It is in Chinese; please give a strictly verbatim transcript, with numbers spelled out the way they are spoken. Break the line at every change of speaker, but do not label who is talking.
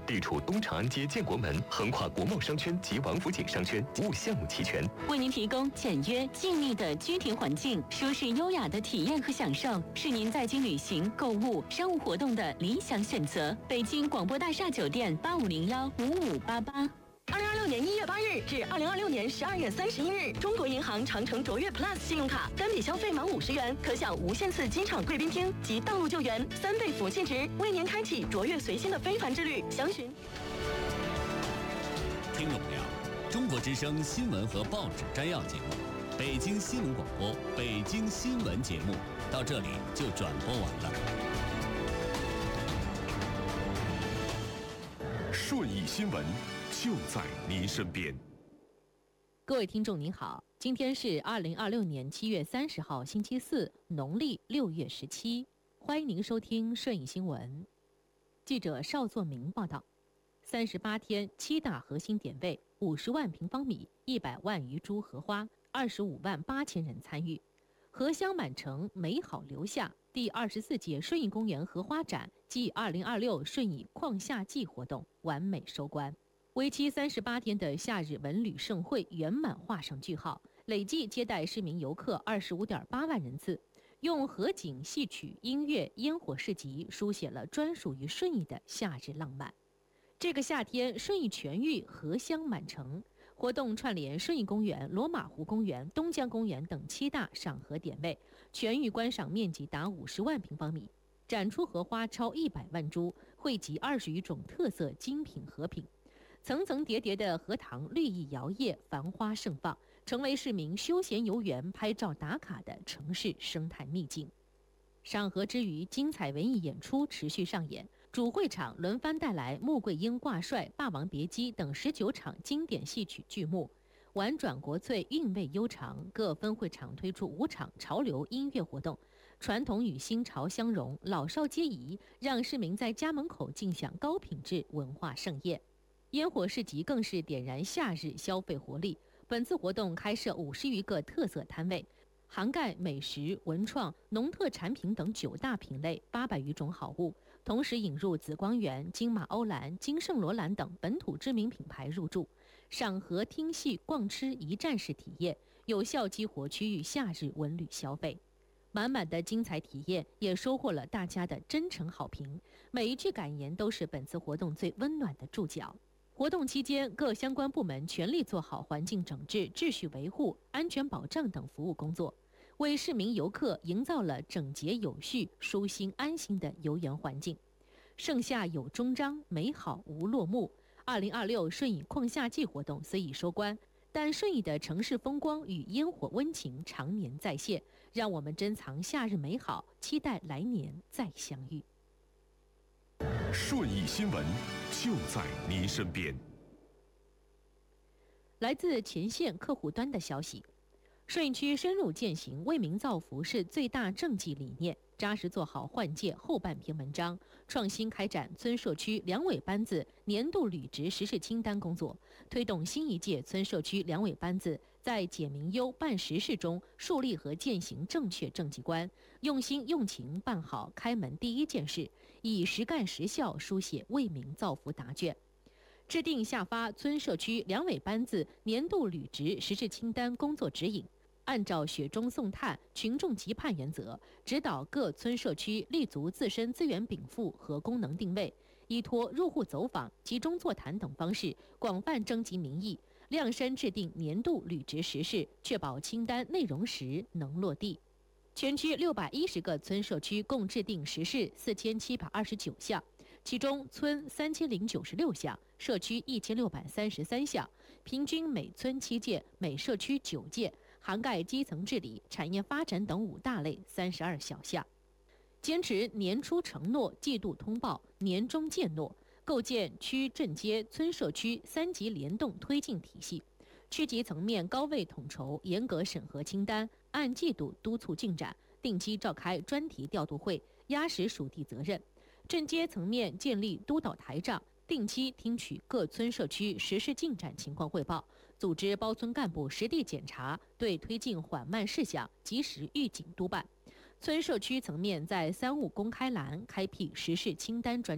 地处东长安街建国门，横跨国贸商圈及王府井商圈，服务项目齐全，
为您提供简约静谧的居庭环境，舒适优雅的体验和享受，是您在京旅行、购物、商务活动的理想选择。北京广播大厦酒店八五零幺五五八八。
二零二六年一月八日至二零二六年十二月三十一日，中国银行长城卓越 Plus 信用卡单笔消费满五十元，可享无限次机场贵宾厅及道路救援三倍福气值，为您开启卓越随心的非凡之旅。详询。
听众朋友，中国之声新闻和报纸摘要节目，北京新闻广播北京新闻节目到这里就转播完了。
顺义新闻就在您身边。
各位听众您好，今天是二零二六年七月三十号星期四，农历六月十七，欢迎您收听顺义新闻。记者邵作明报道，三十八天七大核心点位，五十万平方米，一百万余株荷花，二十五万八千人参与，荷香满城，美好留下。第二十四届顺义公园荷花展暨二零二六顺义旷夏季活动完美收官。为期三十八天的夏日文旅盛会圆满画上句号，累计接待市民游客二十五点八万人次，用河景、戏曲、音乐、烟火市集书写了专属于顺义的夏日浪漫。这个夏天，顺义全域荷香满城，活动串联顺义公园、罗马湖公园、东江公园等七大赏荷点位，全域观赏面积达五十万平方米，展出荷花超一百万株，汇集二十余种特色精品荷品。层层叠叠的荷塘绿意摇曳，繁花盛放，成为市民休闲游园、拍照打卡的城市生态秘境。赏荷之余，精彩文艺演出持续上演，主会场轮番带来穆桂英挂帅、霸王别姬等十九场经典戏曲剧目，婉转国粹，韵味悠长。各分会场推出五场潮流音乐活动，传统与新潮相融，老少皆宜，让市民在家门口尽享高品质文化盛宴。烟火市集更是点燃夏日消费活力。本次活动开设五十余个特色摊位，涵盖美食、文创、农特产品等九大品类，八百余种好物。同时引入紫光园、金马欧蓝、金圣罗兰等本土知名品牌入驻，赏荷、听戏、逛吃一站式体验，有效激活区域夏日文旅消费。满满的精彩体验也收获了大家的真诚好评，每一句感言都是本次活动最温暖的注脚。活动期间，各相关部门全力做好环境整治、秩序维护、安全保障等服务工作，为市民游客营造了整洁有序、舒心安心的游园环境。盛夏有终章，美好无落幕。二零二六顺义旷夏季活动虽已收官，但顺义的城市风光与烟火温情常年再现，让我们珍藏夏日美好，期待来年再相遇。
顺义新闻就在您身边。
来自前线客户端的消息，顺义区深入践行为民造福是最大政绩理念，扎实做好换届后半篇文章，创新开展村社区两委班子年度履职实事清单工作，推动新一届村社区两委班子在解民忧办实事中树立和践行正确政绩观，用心用情办好开门第一件事，以实干实效书写为民造福答卷。制定下发村社区两委班子年度履职实事清单工作指引，按照雪中送炭、群众急盼原则，指导各村社区立足自身资源禀赋和功能定位，依托入户走访、集中座谈等方式，广泛征集民意，量身制定年度履职实事，确保清单内容实能落地。全区六百一十个村社区共制定实事四千七百二十九项，其中村三千零九十六项，社区一千六百三十三项，平均每村七件，每社区九件，涵盖基层治理、产业发展等五大类三十二小项。坚持年初承诺、季度通报、年终践诺，构建区镇街村社区三级联动推进体系。区级层面高位统筹，严格审核清单，按季度督促进展，定期召开专题调度会，压实属地责任。镇街层面建立督导台账，定期听取各村社区实施进展情况汇报，组织包村干部实地检查，对推进缓慢事项及时预警督办。村社区层面在三务公开栏开辟实事清单专